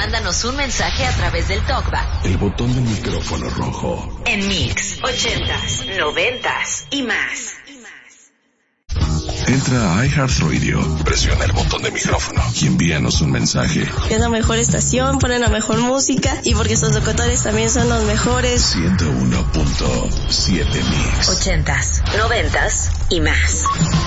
mándanos un mensaje a través del TalkBack. El botón del micrófono rojo. En Mix, 80s, 90s y más. Entra a iHeartRadio, presiona el botón de micrófono y envíanos un mensaje. Es la mejor estación, ponen la mejor música y porque sus locutores también son los mejores. 101.7 Mix. 80s, 90s y más.